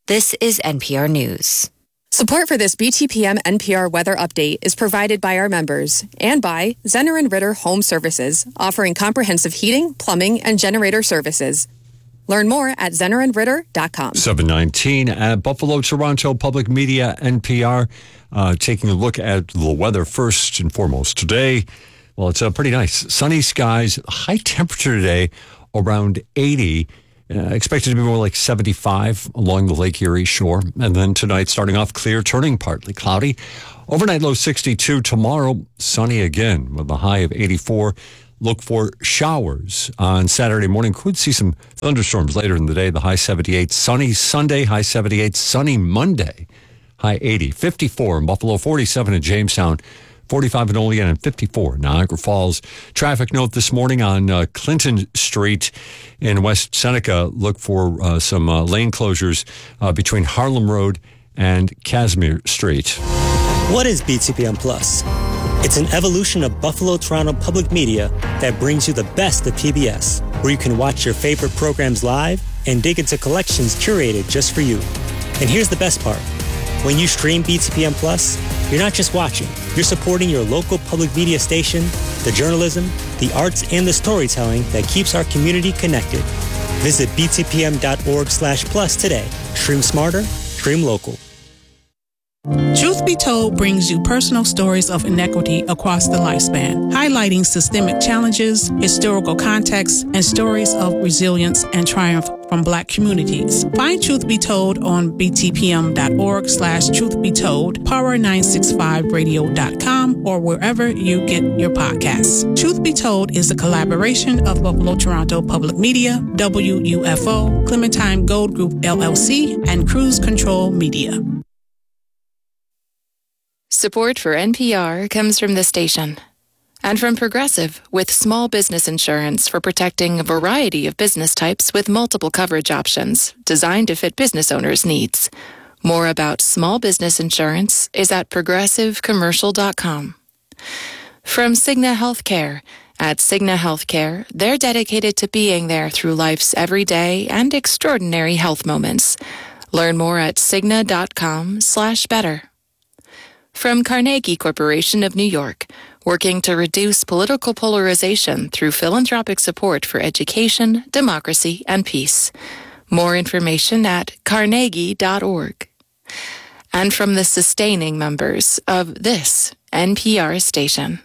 This is NPR News. Support for this BTPM NPR weather update is provided by our members and by Zenner & Ritter Home Services, offering comprehensive heating, plumbing, and generator services. Learn more at zennerandritter.com. 7:19 at Buffalo, Toronto Public Media, NPR. Taking a look at the weather first and foremost today. Well, it's pretty nice. Sunny skies, high temperature today, around 80. Expected to be more like 75 along the Lake Erie shore. And then tonight, starting off clear, turning partly cloudy. Overnight low 62. Tomorrow, sunny again with a high of 84. Look for showers on Saturday morning. Could see some thunderstorms later in the day. The high 78. Sunny Sunday, high 78. Sunny Monday, high 80. 54 in Buffalo, 47 in Jamestown. 45 in Olean and 54 Niagara Falls. Traffic note this morning on Clinton Street in West Seneca. Look for some lane closures between Harlem Road and Casimir Street. What is BTPM Plus? It's an evolution of Buffalo Toronto Public Media that brings you the best of PBS, where you can watch your favorite programs live and dig into collections curated just for you. And here's the best part. When you stream BTPM Plus, you're not just watching. You're supporting your local public media station, the journalism, the arts, and the storytelling that keeps our community connected. Visit btpm.org/plus today. Stream smarter, stream local. Truth Be Told brings you personal stories of inequity across the lifespan, highlighting systemic challenges, historical context, and stories of resilience and triumph from Black communities. Find Truth Be Told on btpm.org/truthbetold, power965radio.com, or wherever you get your podcasts. Truth Be Told is a collaboration of Buffalo Toronto Public Media, WUFO, Clementine Gold Group LLC, and Cruise Control Media. Support for NPR comes from the station and from Progressive, with small business insurance for protecting a variety of business types with multiple coverage options designed to fit business owners' needs. More about small business insurance is at progressivecommercial.com. From Cigna Healthcare. At Cigna Healthcare, they're dedicated to being there through life's everyday and extraordinary health moments. Learn more at cigna.com/better. From Carnegie Corporation of New York, working to reduce political polarization through philanthropic support for education, democracy, and peace. More information at carnegie.org. And from the sustaining members of this NPR station.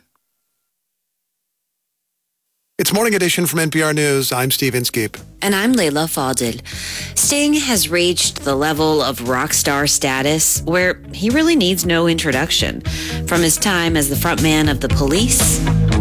It's Morning Edition from NPR News. I'm Steve Inskeep. And I'm Layla Fadel. Sting has reached the level of rock star status where he really needs no introduction. From his time as the frontman of The Police